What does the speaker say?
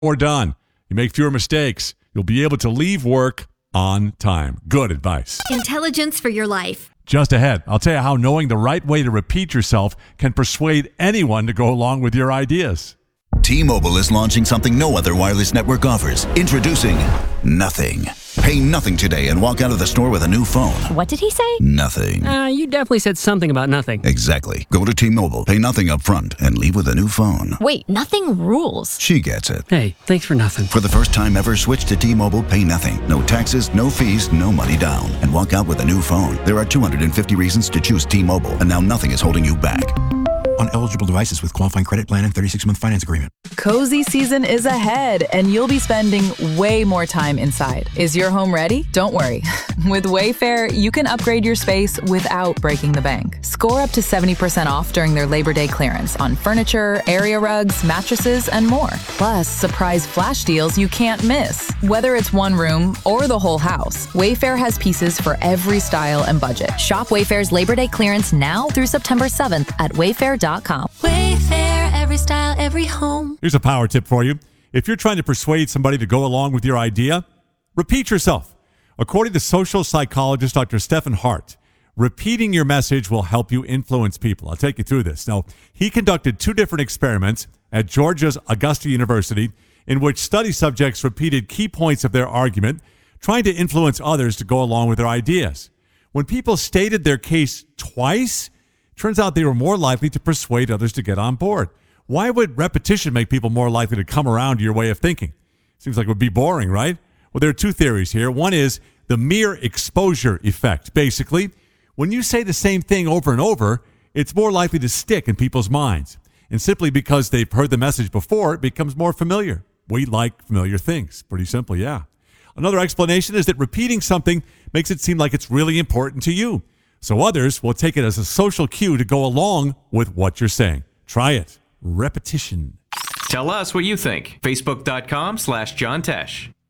more done. You make fewer mistakes. You'll be able to leave work on time. Good advice. Intelligence for your life. Just ahead, I'll tell you how knowing the right way to repeat yourself can persuade anyone to go along with your ideas. T-Mobile is launching something no other wireless network offers. Introducing Nothing. Pay nothing today and walk out of the store with a new phone. What did he say? Nothing. You definitely said something about nothing. Exactly. Go to T-Mobile, pay nothing up front, and leave with a new phone. Wait, nothing rules. She gets it. Hey, thanks for nothing. For the first time ever, switch to T-Mobile, pay nothing. No taxes, no fees, no money down. And walk out with a new phone. There are 250 reasons to choose T-Mobile, and now nothing is holding you back. On eligible devices with qualifying credit plan and 36-month finance agreement. Cozy season is ahead, and you'll be spending way more time inside. Is your home ready? Don't worry. With Wayfair, you can upgrade your space without breaking the bank. Score up to 70% off during their Labor Day clearance on furniture, area rugs, mattresses, and more. Plus, surprise flash deals you can't miss. Whether it's one room or the whole house, Wayfair has pieces for every style and budget. Shop Wayfair's Labor Day clearance now through September 7th at wayfair.com. Wayfair, every style, every home. Here's a power tip for you. If you're trying to persuade somebody to go along with your idea, repeat yourself. According to social psychologist Dr. Stephen Hart, repeating your message will help you influence people. I'll take you through this. Now, he conducted 2 different experiments at Georgia's Augusta University in which study subjects repeated key points of their argument, trying to influence others to go along with their ideas. When people stated their case twice, turns out they were more likely to persuade others to get on board. Why would repetition make people more likely to come around to your way of thinking? Seems like it would be boring, right? Well, there are 2 theories here. One is the mere exposure effect. Basically, when you say the same thing over and over, it's more likely to stick in people's minds. And simply because they've heard the message before, it becomes more familiar. We like familiar things. Pretty simple, yeah. Another explanation is that repeating something makes it seem like it's really important to you. So others will take it as a social cue to go along with what you're saying. Try it. Repetition. Tell us what you think. Facebook.com/John Tesh.